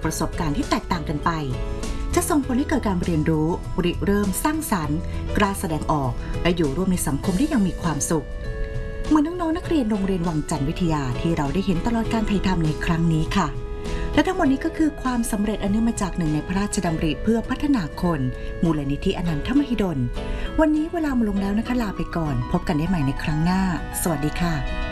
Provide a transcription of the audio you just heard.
ประสบการณ์ที่แตกต่างกันไปจะส่งผลให้เกิดการเรียนรู้ริเริ่มสร้างสรรค์กล้าแสดงออกและอยู่ร่วมในสังคมได้อย่างมีความสุขเหมือนน้องๆนักเรียนโรงเรียนวังจันทร์วิทยาที่เราได้เห็นตลอดการถ่ายทำในครั้งนี้ค่ะและทั้งหมดนี้ก็คือความสำเร็จอันเนื่องมาจากหนึ่งในพระราชดำริเพื่อพัฒนาคนมูลนิธิอนันทมหิดลวันนี้เวลามาลงแล้วนะคะลาไปก่อนพบกันได้ใหม่ในครั้งหน้าสวัสดีค่ะ